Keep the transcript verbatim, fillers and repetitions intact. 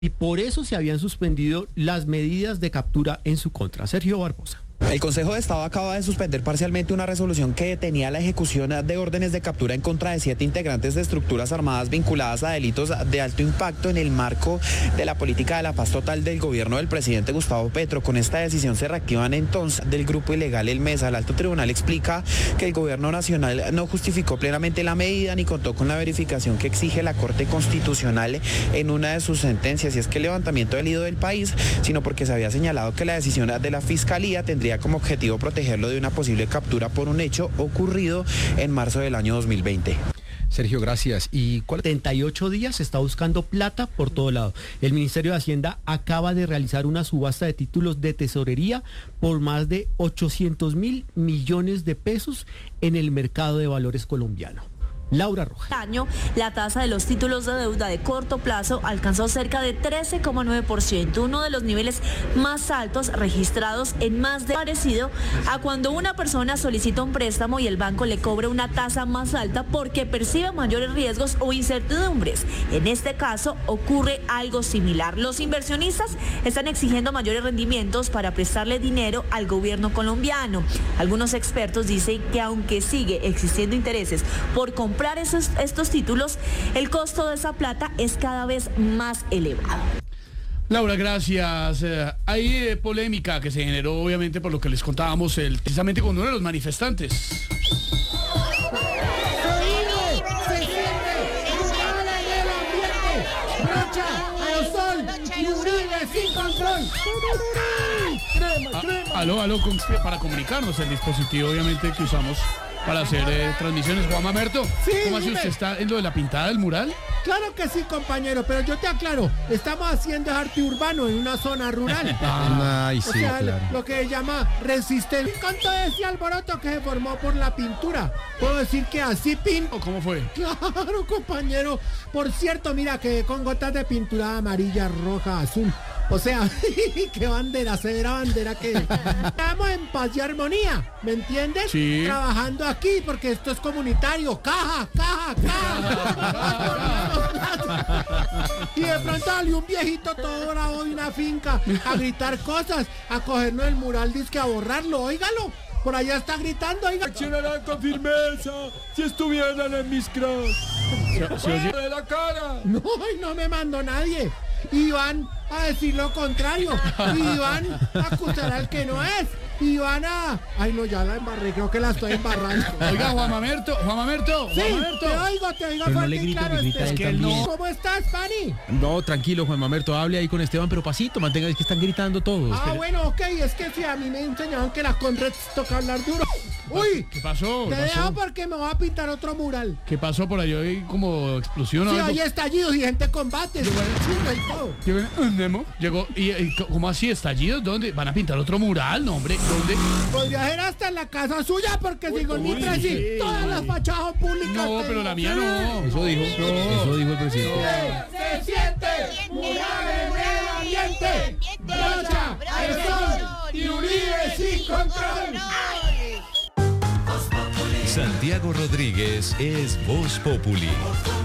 y por eso se habían suspendido las medidas de captura en su contra. Sergio Barbosa. El Consejo de Estado acaba de suspender parcialmente una resolución que detenía la ejecución de órdenes de captura en contra de siete integrantes de estructuras armadas vinculadas a delitos de alto impacto en el marco de la política de la paz total del gobierno del presidente Gustavo Petro. Con esta decisión se reactivan entonces del grupo ilegal El Mesa. El alto tribunal explica que el gobierno nacional no justificó plenamente la medida ni contó con la verificación que exige la Corte Constitucional en una de sus sentencias, y es que el levantamiento del ido del país, sino porque se había señalado que la decisión de la Fiscalía tendría como objetivo protegerlo de una posible captura por un hecho ocurrido en marzo del año dos mil veinte. Sergio, gracias. ¿Y cuál? setenta y ocho días se está buscando plata por todo lado. El Ministerio de Hacienda acaba de realizar una subasta de títulos de tesorería por más de ochocientos mil millones de pesos en el mercado de valores colombiano. Laura Rojas. Año, la tasa de los títulos de deuda de corto plazo alcanzó cerca de trece coma nueve por ciento, uno de los niveles más altos registrados en más de parecido a cuando una persona solicita un préstamo y el banco le cobra una tasa más alta porque percibe mayores riesgos o incertidumbres. En este caso ocurre algo similar. Los inversionistas están exigiendo mayores rendimientos para prestarle dinero al gobierno colombiano. Algunos expertos dicen que aunque sigue existiendo intereses por comprar Esos, estos títulos, el costo de esa plata es cada vez más elevado. Laura, gracias. Eh, hay eh, polémica que se generó obviamente por lo que les contábamos el, precisamente con uno de los manifestantes. Ah, aló, aló, con, para comunicarnos, el dispositivo obviamente que usamos para hacer eh, transmisiones. Juan Mamerto, sí, ¿cómo así dime. usted está en lo de la pintada del mural? Claro que sí, compañero, pero yo te aclaro, estamos haciendo arte urbano en una zona rural. Ah, Ay, O sí, sea, claro. lo que se llama resistencia. Con todo ese alboroto que se formó por la pintura, puedo decir que así pinto. ¿O cómo fue? Claro, compañero. Por cierto, mira que con gotas de pintura amarilla, roja, azul. O sea, qué bandera, severa bandera que estamos en paz y armonía, ¿me entiendes? Sí. Trabajando aquí porque esto es comunitario. Caja, caja, caja. Y de pronto salió un viejito todo bravo de una finca a gritar cosas, a cogernos el mural, disque a borrarlo, óigalo. Por allá está gritando, oiga. Accionarán con firmeza si estuvieran en mis cross. Se- se oye- De la cara. No, y no me mandó nadie. Y van a decir lo contrario. Y van a acusar al que no es. Y van a... Ay, no, ya la embarré, creo que la estoy embarrando. Oiga, Juan Mamerto, Juan Mamerto, Sí, Juan Mamerto. te oigo, te oigo Pero no fuerte le y grite, claro, que grita Esteban. él que él también. no- ¿Cómo estás, Pani? No, tranquilo, Juan Mamerto, hable ahí con Esteban, pero pasito, mantenga, es que están gritando todos. Ah, Espere. bueno, ok, es que si a mí me enseñaron que las Conrex toca hablar duro. Uy, ¿Qué pasó? te ¿Qué dejo pasó? porque me voy a pintar otro mural. ¿Qué pasó por ahí? ¿Hay como explosión o Sí, algo? hay estallidos y gente combate. Y todo. Llegó, un Nemo, llegó y, y ¿cómo así? ¿Estallidos? ¿Dónde? ¿Van a pintar otro mural? No, hombre, ¿dónde? Podría ser hasta en la casa suya porque si con mi uy, presi, sí. todas las fachadas son públicas. No, te pero digo. la mía no. Eso dijo, eso dijo el presidente. Se siente murales del ambiente. Brocha, Aerosol y Uribe sin control. Santiago Rodríguez es Voz Populi.